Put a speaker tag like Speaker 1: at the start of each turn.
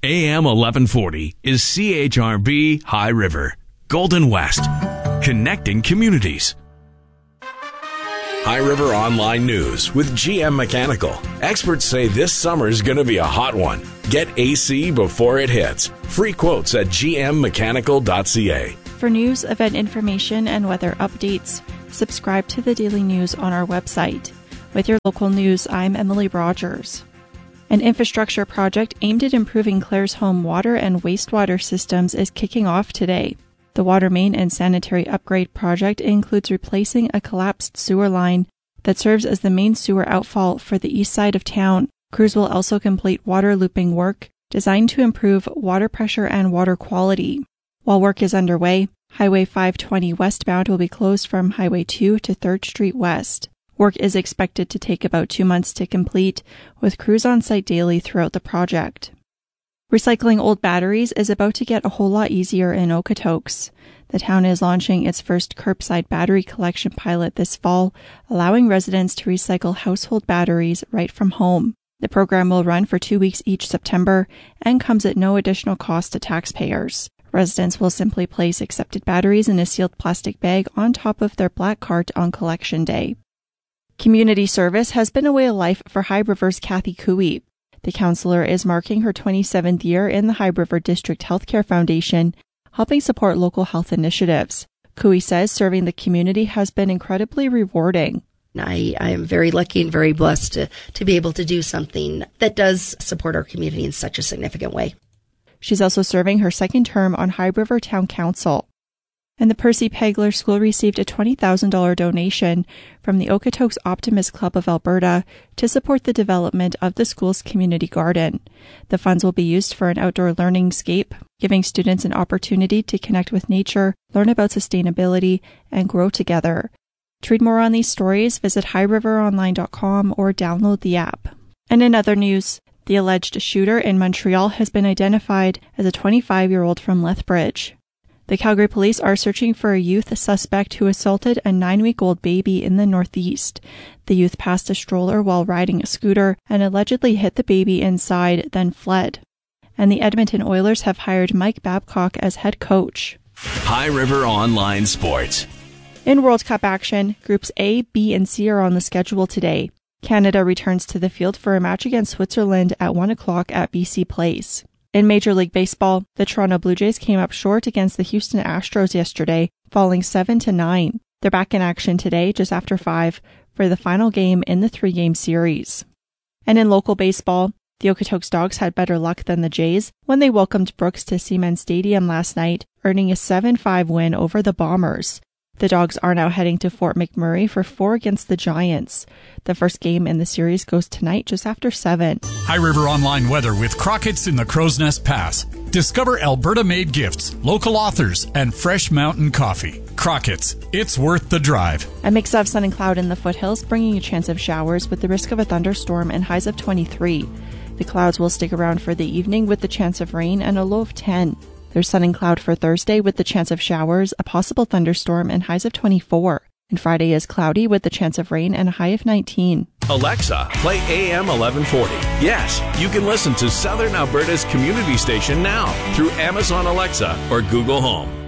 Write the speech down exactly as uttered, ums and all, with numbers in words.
Speaker 1: A M eleven forty is C H R B High River, Golden West, connecting communities. High River Online News with G M Mechanical. Experts say this summer's going to be a hot one. Get A C before it hits. Free quotes at g m mechanical dot c a.
Speaker 2: For news, event information, and weather updates, subscribe to the Daily News on our website. With your local news, I'm Emily Rogers. An infrastructure project aimed at improving Claresholm water and wastewater systems is kicking off today. The water main and sanitary upgrade project includes replacing a collapsed sewer line that serves as the main sewer outfall for the east side of town. Crews will also complete water looping work designed to improve water pressure and water quality. While work is underway, Highway five twenty westbound will be closed from Highway two to third Street West. Work is expected to take about two months to complete, with crews on site daily throughout the project. Recycling old batteries is about to get a whole lot easier in Okotoks. The town is launching its first curbside battery collection pilot this fall, allowing residents to recycle household batteries right from home. The program will run for two weeks each September and comes at no additional cost to taxpayers. Residents will simply place accepted batteries in a sealed plastic bag on top of their black cart on collection day. Community service has been a way of life for High River's Kathy Cooey. The councillor is marking her twenty-seventh year in the High River District Healthcare Foundation, helping support local health initiatives. Cooey says serving the community has been incredibly rewarding.
Speaker 3: I, I am very lucky and very blessed to, to be able to do something that does support our community in such a significant way.
Speaker 2: She's also serving her second term on High River Town Council. And the Percy Pegler School received a twenty thousand dollars donation from the Okotoks Optimist Club of Alberta to support the development of the school's community garden. The funds will be used for an outdoor learning scape, giving students an opportunity to connect with nature, learn about sustainability, and grow together. To read more on these stories, visit high river online dot com or download the app. And in other news, the alleged shooter in Montreal has been identified as a twenty-five-year-old from Lethbridge. The Calgary police are searching for a youth suspect who assaulted a nine-week-old baby in the Northeast. The youth passed a stroller while riding a scooter and allegedly hit the baby inside, then fled. And the Edmonton Oilers have hired Mike Babcock as head coach.
Speaker 1: High River Online Sports.
Speaker 2: In World Cup action, Groups A, B, and C are on the schedule today. Canada returns to the field for a match against Switzerland at one o'clock at B C Place. In Major League Baseball, the Toronto Blue Jays came up short against the Houston Astros yesterday, falling seven to nine. They're back in action today, just after five, for the final game in the three-game series. And in local baseball, the Okotoks Dogs had better luck than the Jays when they welcomed Brooks to Seaman Stadium last night, earning a seven five win over the Bombers. The Dogs are now heading to Fort McMurray for four against the Giants. The first game in the series goes tonight just after seven.
Speaker 4: High River Online weather with Crockett's in the Crow's Nest Pass. Discover Alberta-made gifts, local authors, and fresh mountain coffee. Crockett's, it's worth the drive.
Speaker 2: A mix of sun and cloud in the foothills, bringing a chance of showers with the risk of a thunderstorm and highs of twenty-three. The clouds will stick around for the evening with the chance of rain and a low of ten. There's sun and cloud for Thursday with the chance of showers, a possible thunderstorm, and highs of twenty-four. And Friday is cloudy with the chance of rain and a high of nineteen.
Speaker 1: Alexa, play A M eleven forty. Yes, you can listen to Southern Alberta's community station now through Amazon Alexa or Google Home.